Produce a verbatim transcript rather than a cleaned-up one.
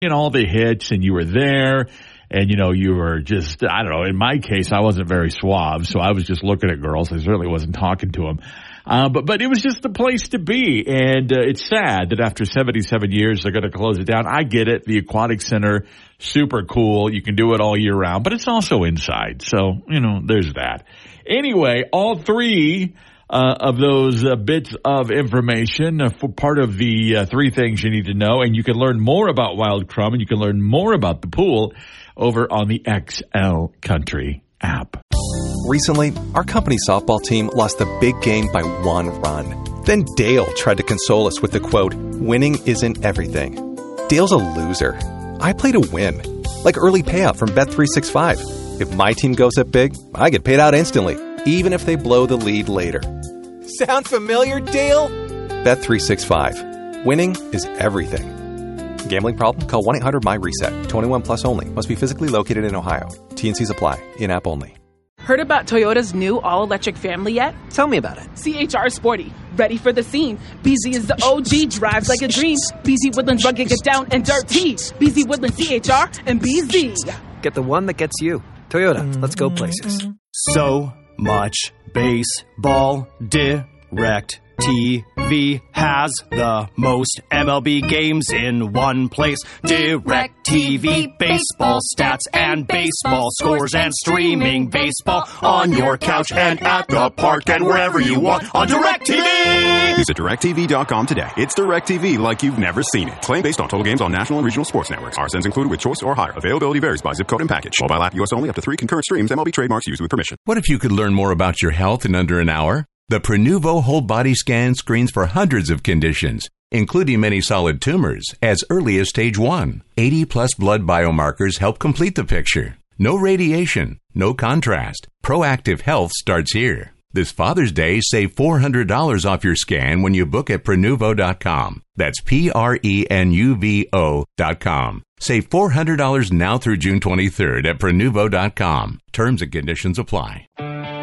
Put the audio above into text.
in all the hits and you were there and, you know, you were just, I don't know, in my case, I wasn't very suave, so I was just looking at girls. I certainly wasn't talking to them. Uh, but, but it was just the place to be. And uh, it's sad that after seventy-seven years, they're going to close it down. I get it. The Aquatic Center, super cool. You can do it all year round, but it's also inside. So, you know, there's that. Anyway, all three uh, of those uh, bits of information uh, for part of the uh, three things you need to know. And you can learn more about Wild Crumb and you can learn more about the pool over on the X L Country app. Recently, our company softball team lost the big game by one run. Then Dale tried to console us with the quote, "Winning isn't everything." Dale's a loser. I play to win. Like early payout from Bet three sixty-five. If my team goes up big, I get paid out instantly, even if they blow the lead later. Sound familiar, Dale? Bet three sixty-five. Winning is everything. Gambling problem? Call one eight hundred M Y reset. twenty-one plus only. Must be physically located in Ohio. T and Cs apply. In-app only. Heard about Toyota's new all-electric family yet? Tell me about it. C H R Sporty, ready for the scene. B Z is the O G, drives like a dream. B Z Woodlands rugged, get down and dirty. B Z Woodlands, C H R, and B Z. Get the one that gets you. Toyota, let's go places. So much baseball. Direct T V has the most M L B games in one place. Direct T V, baseball stats and baseball scores and streaming baseball on your couch and at the park and wherever you want on DirecTV. Visit direct T V dot com today. It's DirecTV like you've never seen it. Claim based on total games on national and regional sports networks. R S Ns included with choice or higher. Availability varies by zip code and package. Mobile app U S only. Up to three concurrent streams. M L B trademarks used with permission. What if you could learn more about your health in under an hour? The Prenuvo whole body scan screens for hundreds of conditions, including many solid tumors, as early as stage one. eighty plus blood biomarkers help complete the picture. No radiation, no contrast. Proactive health starts here. This Father's Day, save four hundred dollars off your scan when you book at Prenuvo dot com. That's P R E N U V O dot com. Save four hundred dollars now through June twenty-third at Prenuvo dot com. Terms and conditions apply.